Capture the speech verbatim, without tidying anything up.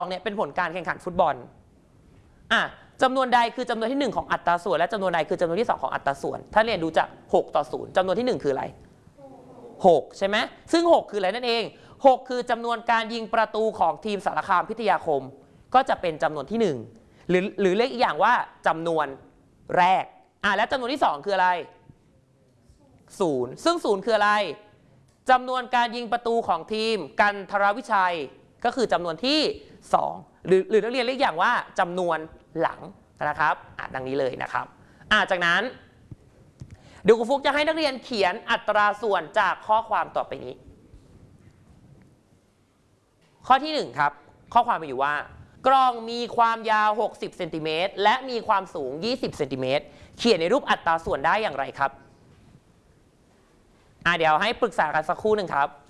เนี่ยเป็นผลการแข่งขันฟุตบอลอ่ะจำนวนใดคือจำนวนที่หนึ่งของอัตราส่วนและจำนวนใดคือจำนวนที่สองของอัตราส่วนถ้าเรียนดูจากหกต่อศูนย์จำนวนที่หนึ่งคืออะไรหกใช่ไหมซึ่งหกคืออะไรนั่นเองหกคือจำนวนการยิงประตูของทีมสารคามพิทยาคมก็จะเป็นจำนวนที่หนึ่งหรือหรือเรียกอีกอย่างว่าจำนวนแรกอ่ะและจำนวนที่สองคืออะไรศูนย์ซึ่งศูนย์คืออะไรจำนวนการยิงประตูของทีมกันทรวิชัยก็คือจำนวนที่สองหรือหรือนักเรียนเรียกอย่างว่าจำนวนหลังนะครับอ่ะดังนี้เลยนะครับอ่ะจากนั้นเดี๋ยวครูฟุกจะให้นักเรียนเขียนอัตราส่วนจากข้อความต่อไปนี้ข้อที่หนึ่งครับข้อความมีอยู่ว่ากล้องมีความยาวหกสิบเซนติเมตรและมีความสูงยี่สิบเซนติเมตรเขียนในรูปอัตราส่วนได้อย่างไรครับอ่ะเดี๋ยวให้ปรึกษากันสักครู่หนึ่งครับ